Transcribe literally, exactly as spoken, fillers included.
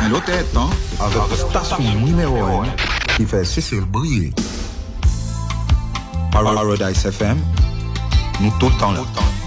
l'autre temps avec station numéro un qui fait Cécile briller. Paradise F M, nous tout le temps là.